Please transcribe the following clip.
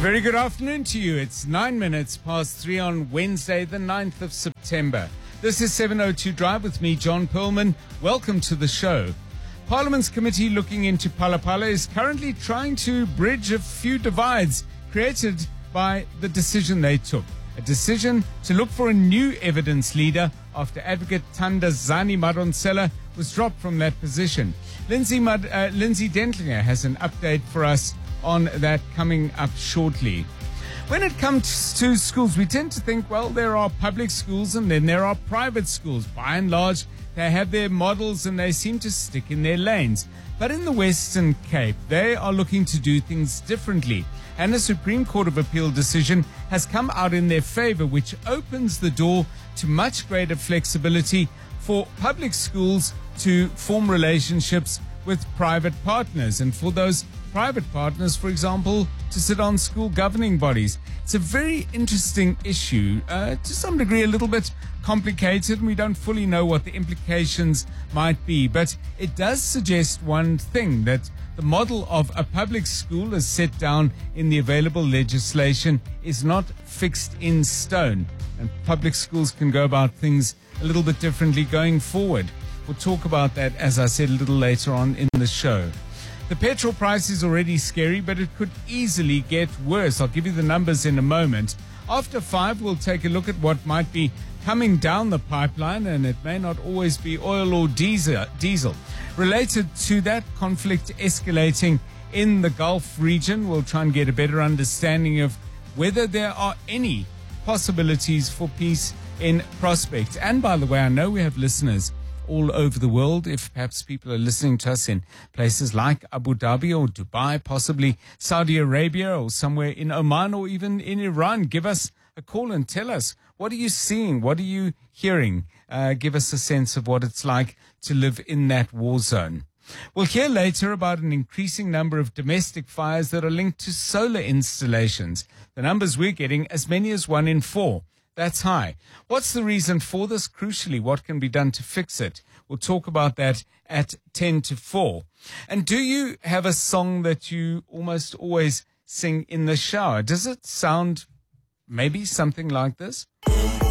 very good afternoon to you. It's 9 minutes past 3 on Wednesday, the 9th of September. This is 702 Drive with me, John Perlman. Welcome to the show. Parliament's committee looking into Phala Phala is currently trying to bridge a few divides created by the decision they took. A decision to look for a new evidence leader after Advocate Thandazani Madonsela was dropped from that position. Lindsay Dentlinger has an update for us on that coming up shortly. When it comes to schools, we tend to think, well, there are public schools and then there are private schools. By and large, they have their models and they seem to stick in their lanes. But in the Western Cape, they are looking to do things differently. And a Supreme Court of Appeal decision has come out in their favor, which opens the door to much greater flexibility for public schools to form relationships with private partners, and for those private partners, for example, to sit on school governing bodies. It's a very interesting issue, to some degree a little bit complicated, and we don't fully know what the implications might be, but it does suggest one thing, that the model of a public school as set down in the available legislation is not fixed in stone, and public schools can go about things a little bit differently going forward. We'll talk about that, as I said, a little later on in the show. The petrol price is already scary, but it could easily get worse. I'll give you the numbers in a moment. After 5, we'll take a look at what might be coming down the pipeline, and it may not always be oil or diesel. Related to that, conflict escalating in the Gulf region. We'll try and get a better understanding of whether there are any possibilities for peace in prospect. And by the way, I know we have listeners all over the world. If perhaps people are listening to us in places like Abu Dhabi or Dubai, possibly Saudi Arabia or somewhere in Oman or even in Iran, give us a call and tell us, what are you seeing? What are you hearing? Give us a sense of what it's like to live in that war zone. We'll hear later about an increasing number of domestic fires that are linked to solar installations. The numbers we're getting, as many as 1 in 4. That's high. What's the reason for this? Crucially, what can be done to fix it? We'll talk about that at 10 to 4. And do you have a song that you almost always sing in the shower? Does it sound maybe something like this?